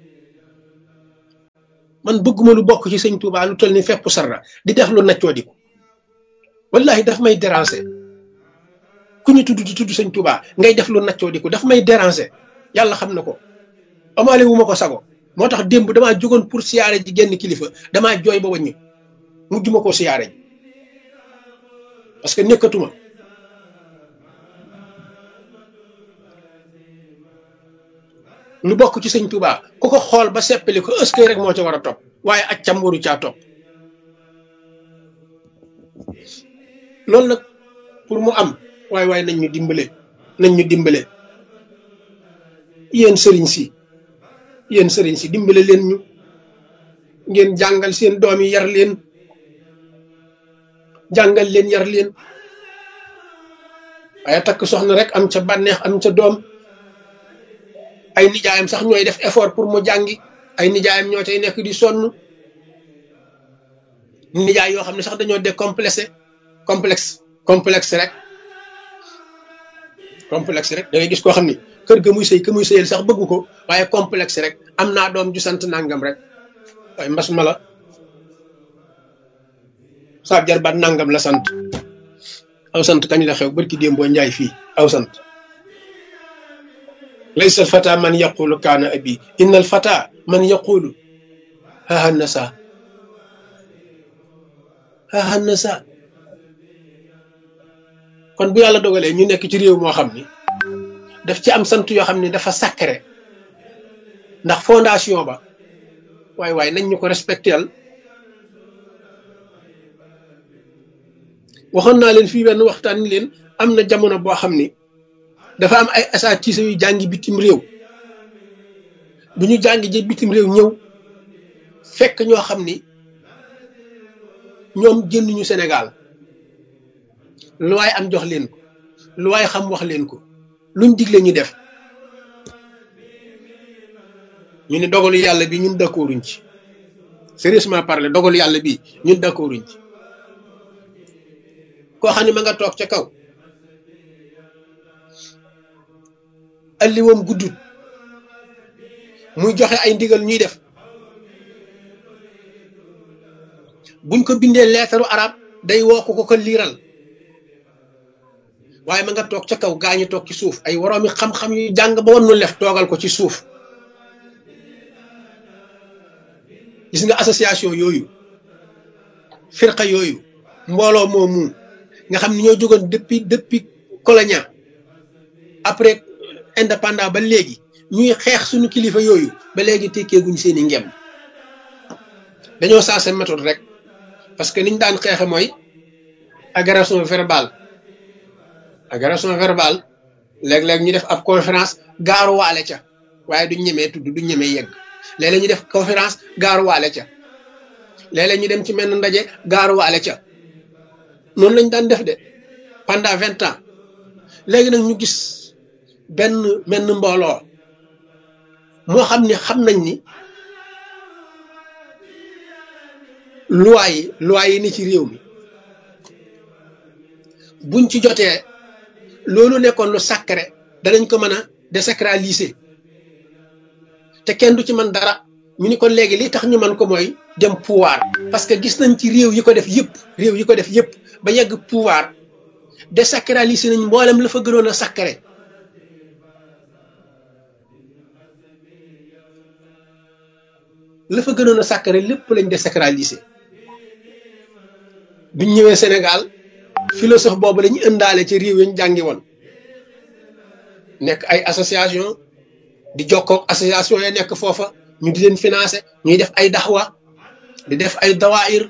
man bëgguma lu bokk ci sëñ Touba lu toll ni fepp sarra di def lu naccoo di ko wallahi daf may déranger ku ñu tudd di tudd sëñ Touba ngay def lu naccoo di ko daf may déranger yàlla xam na ko amaale wu ma ko sago moo tax démb damaa jógoon pour siyaare ji genn kilifa damaa jooy ba wàññi mujj ma ko siyaare ji parce que nekkatuma lu bokk ci sëñ Touba ku ko xool ba seppali ko ëskay rek moo ca war a topp waaye accam waru caa topp loolu nag pour mu am waaye nañ ñu dimbale yéen sëriñ si dimbale leen ñu ngeen jàngal seen doom yi yar leen waaye takk soxna rek am ca bànneex am ca doom ay nijaayam sax ñooy def effort pour mu jàngi ay nijaayam ñoo cay nekk di sonn nijaay yoo xam ne sax dañoo décomplexé complexe rek da ngay gis koo xam ni kër ga muy sëy ka muy sëyal sax bëggu ko waaye complexe rek am naa doom ju sant nangam rek waaye mbas ma la saa jarbaat nangam la sant aw sant kañ la xew barki démboo njaay fii aw sant laysa alfata man yaqulu kaana abi inna alfata man yaqulu haha nasa kon bu yàlla dogalee ñu nekk ci réew moo xam ni daf ci am sant yoo xam ni dafa sacré ndax fondation ba waaye nañ ñu ko respectel waxoon naa leen fii benn waxtaan ni leen am na jamono boo xam ni dafa am ay asaatiisa yu jàngi bitim réew bu ñu jàngi ji bitim réew ñëw fekk ñoo xam ni ñoom génnuñu Sénégal lu waay am jox leen ko lu waay xam wax leen ko luñ digle ñu def ñu ne dogalu yàlla bi ñun d'accorduñ ci sérieusement parler dogalu yàlla bi ñun d'accorduñ ci koo xam ne ma nga toog ca kaw alliwoom guddut muy joxe ay ndigal ñuy def buñ ko bindee leetaru arab day woo ko liiral waaye ma nga toog ca kaw gaañu toog ci suuf ay woroomi xam-xam yu jàng ba wannu lef toogal ko ci suuf gis nga association yooyu firqa yooyu mbooloo moomu nga xam ne ñoo jógoon depuis colonia après indépendant ba léegi ñuy xeex suñu kilifa yooyu ba léegi tekkeeguñ seeni ngem dañoo sensé méthode rek parce que niñ daan xeexe mooy agression verbale léeg-léeg ñu def ab conférence gaaruwaale ca waaye duñ ñemee tudd duñ ñemee yegg léeg-léeg ñu def conférence gaaruwaale ca léeg-léeg ñu dem ci menn ndaje gaaruwaale ca noonu lañ daan def de pendant 20 ans léegi nag ñu gis benn mbooloo moo xam ne xam nañ ni loi yi ni ci réew mi buñ ci jotee loolu nekkoon lu sacré danañ ko mën a désacraliser te kenn du ci mën dara ñu ni kon léegi li tax ñu mën ko mooy dem pouvoir parce que gis nañ ci réew yi ko def yëpp ba yegg pouvoir désacraliser nañ mboolem la fa gënoon a sacré la fa gënoon a sacré lépp lañ désacraliser biñ ñëwee Sénégal philosophe boobu lañu ëndaale ci réew yañ jàngi woon nekk ay association di jokkook association ya nekk foofa ñu di leen financer ñuy def ay daxwa di def ay dawaayir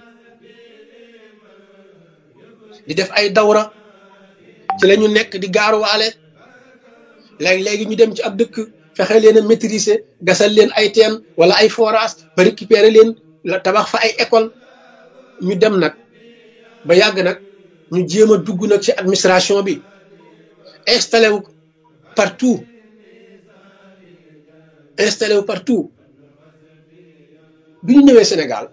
di def ay dawra ci la ñu nekk di gaaruwaale léegi ñu dem ci ab dëkk fexe leen a maîtriser gasal leen ay teen wala ay forage ba récupérer leen la tabax fa ay école ñu dem nag ba yàgg nag ñu jéem a dugg nag ci administration bi installé wu partout bi ñu ñëwee Sénégal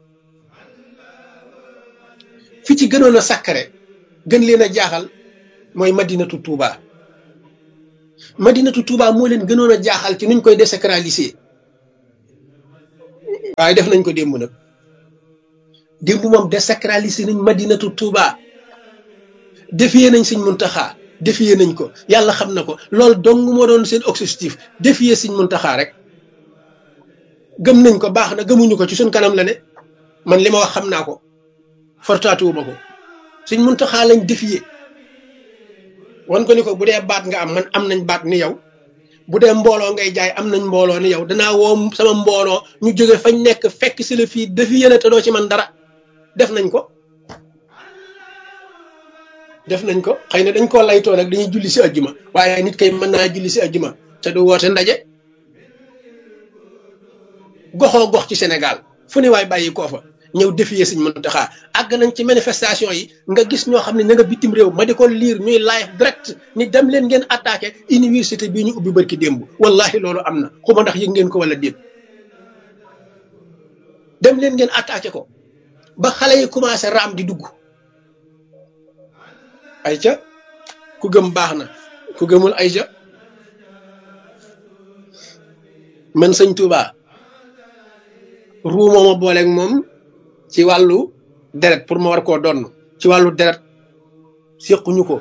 fi ci gënoon a sàkkare gën leen a jaaxal mooy madinatu Touba. madinatu Touba moo leen gënoon a jaaxal ci nuñ koy désacraliser waaye def nañ ko démb nag démb moom désacraliser nañ madinatu Touba défier nañ Sëñ Muntaxa défier nañ ko yàlla xam na ko loolu dong moo doon seen objectif défier Sëñ Muntaxa rek gëm nañ ko baax na gëmuñu ko ci suñ kanam la ne man li ma wax xam naa ko fortaatuwuma ko Sëñ Muntaxa lañ défier wan ko ni ko bu dee baat nga am man am nañ baat ni yow bu dee mbooloo ngay jaay am nañ mbooloo ni yow danaa woo sama mbooloo ñu jóge fañ nekk fekk si la fii défier la te doo ci man dara def nañ ko xëy na dañ koo laytoo nag dañuy julli si ajjuma waaye nit kay mën naa julli si ajjuma te du woote ndaje goxoo gox ci Sénégal fu ne waay bàyyi koo fa ñëw défier Sëñ Muntaxa àgg nañ ci manifestation yi nga gis ñoo xam ne ña nga bitim réew ma di ko liir ñuy live direct ni dem leen ngeen attaqué université bii ñu ubbi barki démb wallahi loolu am na xuma ndax yëg ngeen ko wala déet dem leen ngeen attaqué ko ba xale yi commencé raam di dugg ay ca ku gëm baax na ku gëmul ay ca man Sëñ Tuuba ruu mooma booleeg moom ci wàllu deret pour ma war koo donn ci wàllu deret séquñu ko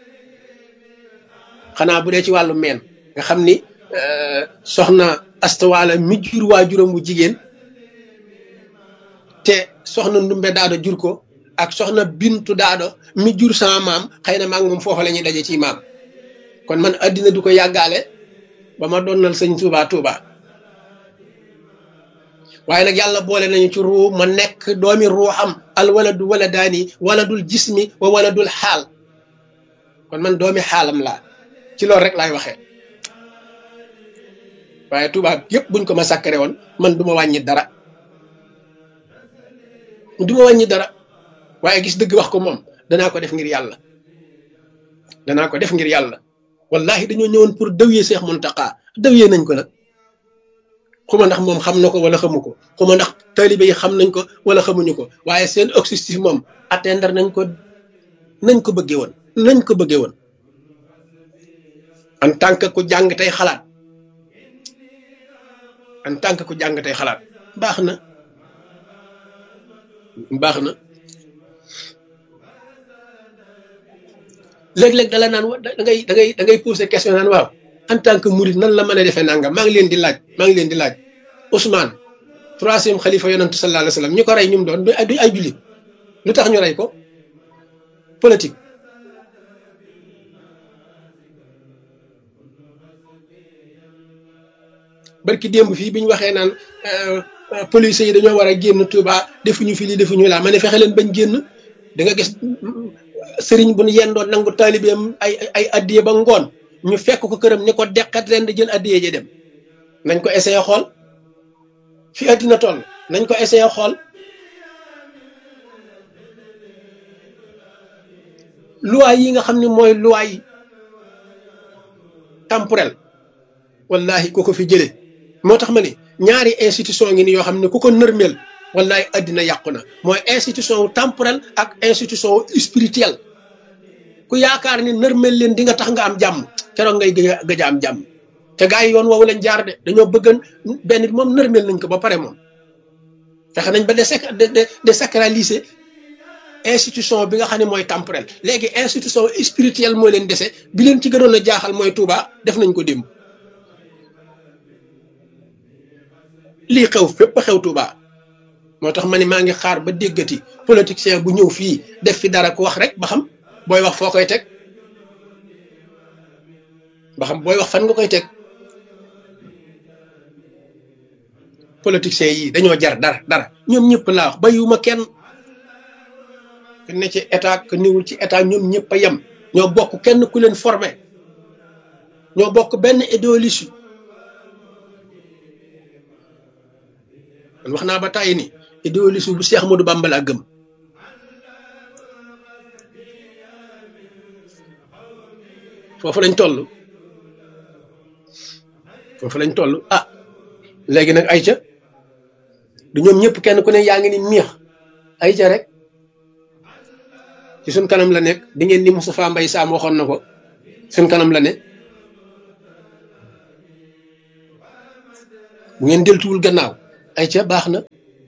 xanaa bu dee ci wàllu meen nga xam ni soxna astawaala mi jur waajuram bu jigéen te soxna ndumbe daado jur ko ak soxna bintu daado mi jur sama maam xëy na maa ngi moom foofa la ñuy daje ci maam kon man addina du ko yàggaale ba ma donnal Sëñ Tuuba waaye nag yàlla boole nañu ci ruu ma nekk doomi ruuxam al waladu waladaani waladul jismi wa waladul xaal kon man doomi xaalam laa ci loolu rek laay waxee waaye tubaab yëpp buñ ko ma sàkkare woon man du ma wàññi dara waaye gis dëgg wax ko moom danaa ko def ngir yàlla wallahi dañoo ñëwoon pour dawye Seex Muntaxa dawye nañ ko nag xuma ndax moom xam na ko wala xamu ko xuma ndax taalibe yi xam nañ ko wala xamuñu ko waaye seen objectif moom atteindre nañ ko bëggee woon en tant que ku jàng tey xalaat baax na léeg-léeg dala naan da ngay poser question naan waaw en tant que murid nan la mën a defee nangam maa ngi leen di laaj Ousmane troisième xalifa yonantu sallallahu alayhi wa sallam ñi ko rey ñum doon du ay jullit lu tax ñu rey ko politique barki démb fii bi ñu waxee naan police yi dañoo war a génn Touba defuñu fi lii defuñu laa ma ne fexe leen bañ génn da nga gis sëriñ bu ñu yendoon nangu taalibeem ay addiye ba ngoon ñu fekk ko këram ni ko deqat ren di jël addiye ji dem nañ ko essayé xool fi addina toll nañ ko essayé xool loi yi nga xam ne mooy loi yi temporel wallahi ku ko fi jële moo tax ma ne ñaari institution ngi ni yoo xam ne ku ko nërmeel wallahi addina yàqu na mooy institution wu temporel ak institution wu spirituel ku yaakaar ni nërmeel leen di nga tax nga am jàmm keroog ngay gëj a am jàmm te gars yi yoon woowu lañ jaar de dañoo bëggan benn bi moom nërmeel nañ ko ba pare moom fexe nañ ba désacraliser institution bi nga xam ne mooy temporel léegi institution spirituelle moo leen dese bi leen ci gënoon a jaaxal mooy Touba def nañ ko démb lii xew fépp xew Touba moo tax ma ne maa ngi xaar ba déggati politicien bu ñëw fii def fi dara ku wax rek ba xam booy wax foo koy teg ba xam booy wax fan nga koy teg politiciens yi dañoo jar dara ñoom ñëpp laa wax bayuma kenn ku ne ci état ku niwul ci état ñoom ñëpp a yem ñoo bokk kenn ku leen formé ñoo bokk benn idéologie man wax naa ba tàyyi ni idéologie bu Cheikh Ahmadou Bamba laa gëm foofu lañ toll ah léegi nag ayca du ñoom ñëpp kenn ku ne yaa ngi ni miix ayca rek ci suñ kanam la nekk di ngeen ni Moustapha Mbaye Sam waxoon na ko suñ kanam la ne bu ngeen deltuwul gannaaw ay ca baax na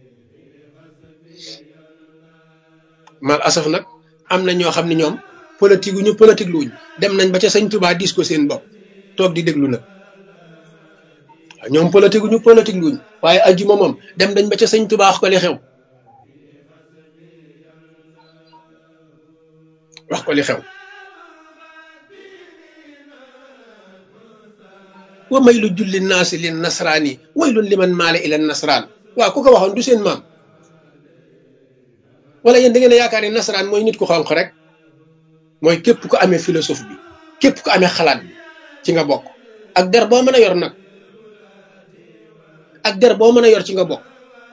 mal asaf nag am na ñoo xam ne ñoom politique gu ñu politique luuñ dem nañ ba ca sëñ Touba diis ko seen bopp toog di déglu nag ñoom politique gu ñu politique luuñ waaye ajjuma moom dem nañ ba ca sëñ Touba wax ko li xew wax ko li xew wa may lu julli naasi lin nasraani waylun liman maale ila nasraan waaw ku ko waxoon du seen maam wala yéen da ngeen a yaakaar ne nasaraan mooy nit ku xonq rek mooy képp ku amee philosophe bi képp ku amee xalaat bi ci nga bokk ak der boo mën a yor nag ak der boo mën a yor ci nga bokk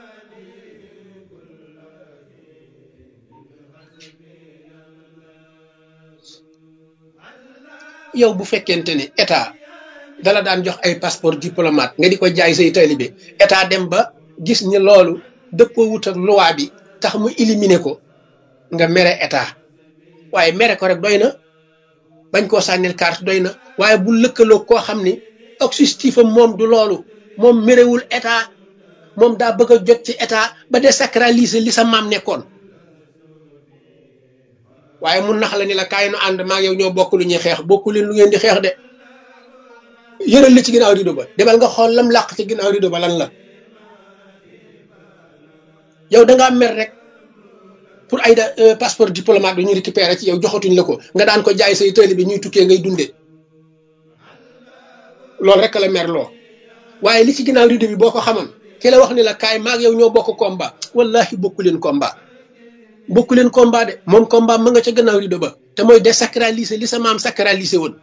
yow bu fekkente ni état dala daan jox ay passeport diplomate nga di ko jaay say taalibe état dem ba gis ni loolu dëppoo wut ak loi bi tax mu éliminer ko nga mere état waaye mere ko rek doy na bañ koo sànnil carte doy na waaye bu lëkkaloo koo xam ni objectif am moom du loolu moom merewul état moom daa bëgg a jot ci état ba désacraliser li sa maam nekkoon waaye mun nax la ni la kaay nu ànd maa yow ñoo bokk lu ñuy xeex bokku leen lu ngeen di xeex de yëral li ci ginnaaw rido ba demal nga xool lam làq ci ginnaaw rido ba lan la yow da ngaa mer rek pour ay passeport diplomate bi ñu récupéré ci yow joxatuñ la ko nga daan ko jaay say tëli bi ñuy tukkee ngay dundee loolu rek la mer loo waaye li ci ginnaaw rido bi boo ko xamoon ki la wax ni la kaay maag yow ñoo bokk combat wallahi bokku leen combat bokku leen combat de moom combat ma nga ca gannaaw rido ba te mooy désacraliser li sa maam sacraliser woon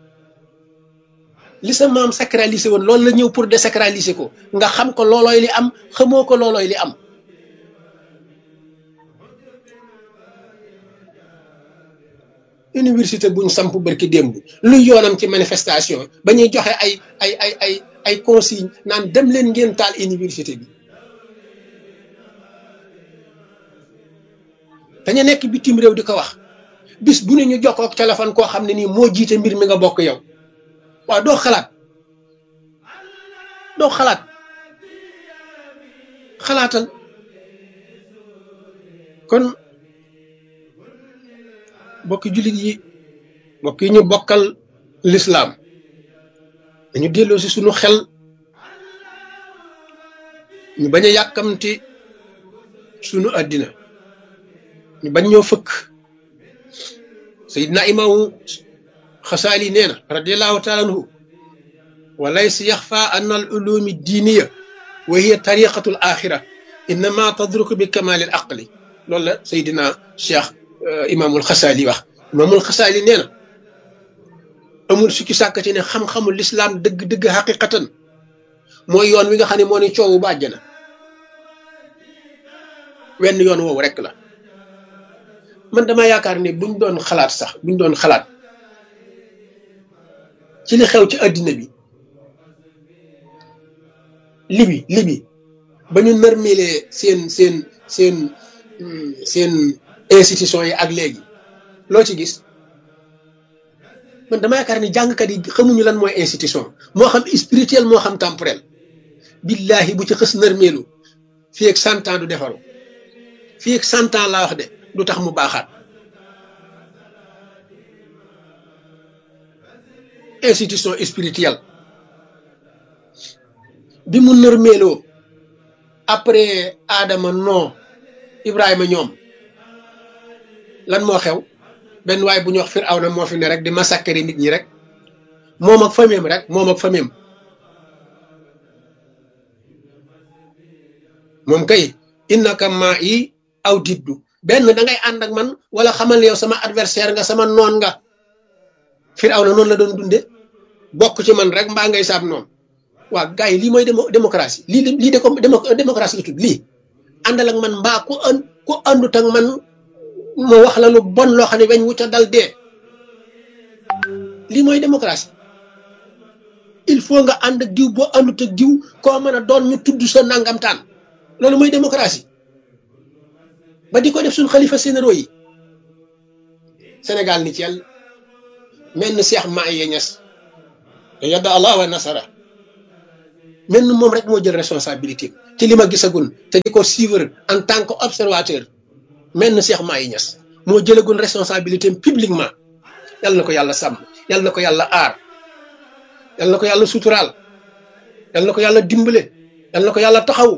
li sa maam sacraliser woon loolu la ñëw pour désacraliser ko nga xam ko loolooy li am xamoo ko loolooy li am université buñ samp barki démb lu yoonam ci manifestation ba ñuy joxe ay consigne naan dem leen ngeen taal université bi dañu nekk bitim réew di ko wax bis bu ne ñu jokkoo ak téléphone koo xam ne nii moo jiite mbir mi nga bokk yow waaw doo xalaat xalaatal kon bokki jullit yi mbokk yi ñu bokkal lislaam dañu delloo si sunu xel ñu bañ a yàkkamti sunu àddina ñu bañ ñoo fëkk sayidna imaamu xasaali nee na radiallahu taala anhu wa laysa yaxfa an al ulumi diiniya wa hiya tariqatu al axira innama tadruku bi kamali al aqli loolu la sayidina cheikh imaamul xasaali wax imaamul xasaali nee na amul sukki sàkk ci ne xam-xamul lislaam dëgg-dëgg xaqiqatan mooy yoon wi nga xam ne moo ne coowu ba àjjana wenn yoon woowu rek la man dama yaakaar ne buñ doon xalaat ci li xew ci àddina bi libi ba ñu nërmelee seen institution yi ak léegi loo ci gis man dama yaakaar ni jàngkat yi xamuñu lan mooy institution moo xam spirituel moo xam temporel billahi bu ci xës nërmeelu fii ak 100 ans du defaru fii ak 100 ans laa wax de du tax mu baaxaat institution spirituelle bi mu nërmeeloo après Adama non Ibrahima ñoom lan moo xew benn waay bu ñu wax Firawna moo fi ne rek di massacrer nit ñi rek moom ak famille moom kay innaka maa yi aw diddu benn da ngay ànd ak man wala xamal yow sama adversaire nga sama noon nga Firawna noonu la doon dunde bokk ci man rek mbaa ngay saab noonu waa gars yi lii mooy démocratie lii de ko démocratie la tudd lii àndal ak man mbaa ku àndut ak man mu wax la lu bon loo xam ne weñ wu ca dal dee lii mooy démocratie il faut nga ànd ak diw boo àndut ak diw koo mën a doon ñu tudd sa nangamtaan loolu mooy démocratie ba di ko def suñ xalifa généraux yi Sénégal ni ci yàlla mel ni Cheikh Mahi Niass yadda Allah wa nasara mel ni moom rek moo jël responsabilité ci li ma gisagul te di ko suivre en tant que observateur mel ni Cheikh Mahi Niass moo jëlagul responsabilité publiquement yàlla na ko yàlla sàmm yàlla na ko yàlla aar yàlla na ko yàlla suturaal yàlla na ko yàlla dimbale yàlla na ko yàlla taxaw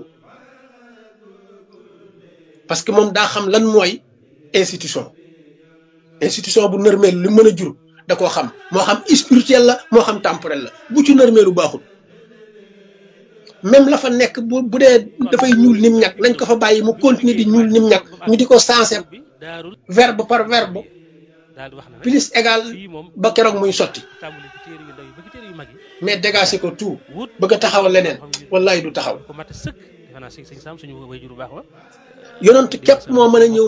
parce que moom daa xam lan mooy institution bu nërmeel lu mën a jur da koo xam moo xam spirituel la moo xam temporel la bu ci nërmeelu baaxul même la fa nekk bu dee dafay ñuul nim ñàkk nañ ko fa bàyyi mu continuer di ñuul nim ñàkk ñu di ko sensé verbe par verbe plus égal ba keroog muy sotti mais dégagé ko tout bëgg a taxawal leneen wallaay du taxaw yonent képp moo mën a ñëw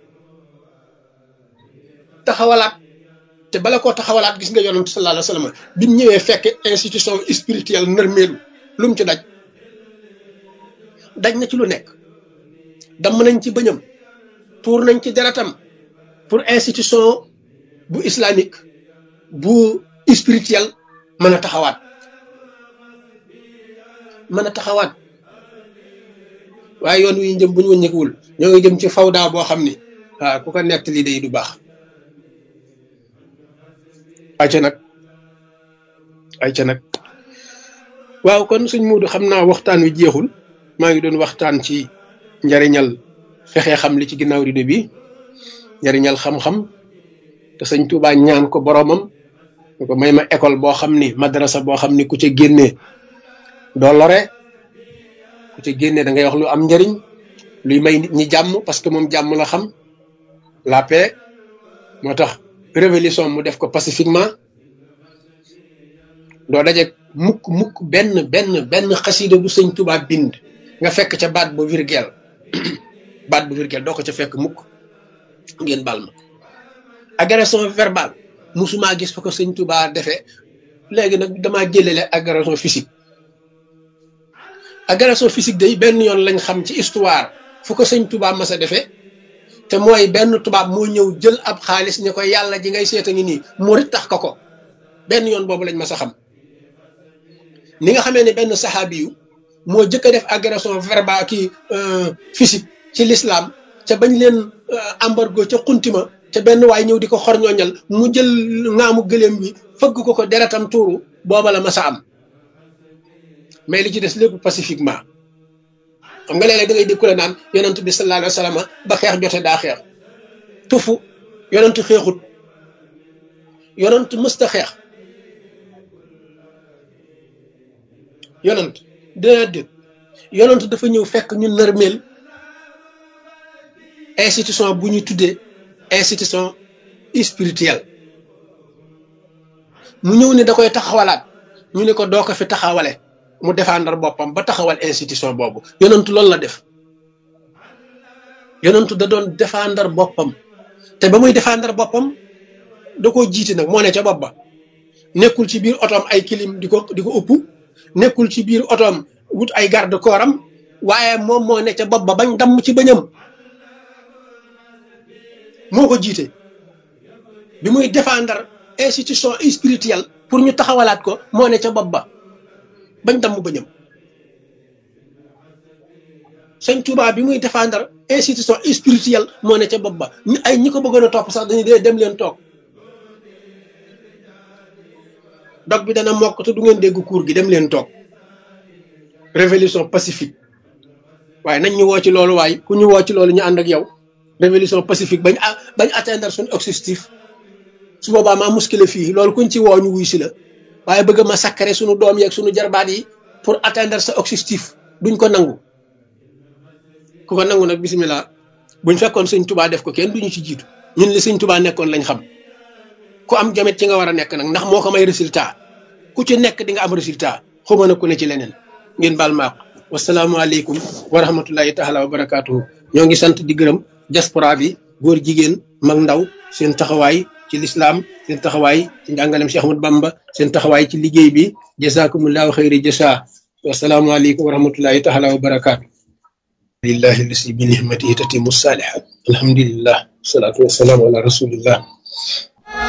taxawalaat te bala koo taxawalaat gis nga yonent sallallahu alayhi wa sallam bi mu ñëwee fekk institution spirituelle nërmeelu lu mu ci daj na ci lu nekk damm nañ ci bëñam tuur nañ ci deretam pour institution bu islamique bu spirituel mën a taxawaat waaye yoon wi ñu jëm bu ñu wëññeekuwul ñoo ngi jëm ci fawda boo xam ni waaw ku ko nett lii day du baax ayca nag waaw kon suñ muudu xam naa waxtaan wi jeexul maa ngi doon waxtaan ci njariñal fexe xam li ci ginnaaw rido bi njariñal xam-xam te sëñ Tuubaa ñaan ko boromam ko may ma école boo xam ni madrasa boo xam ni ku ca génnee doo lore ku ca génnee da ngay wax lu am njariñ luy may nit ñi jàmm parce que moom jàmm la xam la paix moo tax révolution mu def ko pacifiquement doo daje mukk benn xasida bu sëñ Tuubaa bind nga fekk ca baat bu virgule doo ko ca fekk mukk ngeen bal ma agression verbale musuma gis fa ko sëñ Tuubaa defee léegi nag damaa jëlele agression physique day benn yoon lañ xam ci histoire fu ko sëñ Tuubaa mas a defee te mooy benn tubaab moo ñëw jël ab xaalis ne ko yàlla ji ngay seeta ngi nii murit tax ko benn yoon boobu lañ mas a xam ni nga xamee ne benn saxaabi yu moo jëkk a def agression verbale kii physique ci l'islam ca bañ leen embargo ca xuntima ca benn waay ñëw di ko xorñooñal mu jël ngaamu gëléem bi fëgg ko deretam tuuru booba la mas a am mais li ci des lépp pacifiquement xam nga léeg-léeg da ngay dégg ku la naan yonent bi sallallahu alayhi wa sallam ba xeex jote daa xeex tufu yonent xeexut yonent mësta xeex yonent déedéet yonent dafa ñëw fekk ñu nërmeel institution bu ñu tuddee institution spirituelle mu ñëw ne da koy taxawalaat ñu ne ko doo ko fi taxawale mu défendre boppam ba taxawal institution boobu yonentu loolu la def yonentu da doon défendre boppam te ba muy défendre boppam da koo jiite nag moo ne ca bopp ba nekkul ci biir otoom ay kilim di ko ëpp nekkul ci biir otoom wut ay garde corps am waaye moom moo ne ca bopp ba bañ damm ci bëñam moo ko jiite bi muy défendre institution spirituelle pour ñu taxawalaat ko moo ne ca bopp ba bañ damm bëñam sëñ Tuubaa bi muy défendre institution spirituelle moo ne ca bopp ba ñi ko bëggoon a topp sax dañuy dee dem leen toog dog bi dana mokk te du ngeen dégg cours gi dem leen toog révolution pacifique waaye nañ ñu woo ci loolu waaye ku ñu woo ci loolu ñu ànd ak yow révolution pacifique bañ atteindre suñu objectif su boobaa maa muskile fii loolu kuñ ci woo ñu wuy si la waaye bëgg ma sakkare suñu doom yeeg suñu jarbaat yi pour atteindre sa objectif duñ ko nangu ku ko nangu nag bisimilah buñ fekkoon sëñ Tuubaa def ko kenn duñu ci jiitu ñun li sëñ Tuubaa nekkoon lañ xam ku am jomit ci nga war a nekk nag ndax moo ko may résultat ku ci nekk di nga am résultat xuma na ku ne ci leneen ngeen baal maaq wasalaamualeykum wa rahmatullahi taala wa barakaatuhu ñoo ngi sant di gërëm diaspora bi góor jigéen mag ndaw seen taxawaay ci lislaam seen taxawaay ci njàngalem Cheikh Ahmadou Bamba seen taxawaay ci liggéey bi jazakumullahu xayri jasa wasalaamualeykum wa rahmatullahi taala wa barakaatu lillahi lasi bi nihmatihi tatimu salihat alhamdulillah salaatu wasalaamu ala rasulillah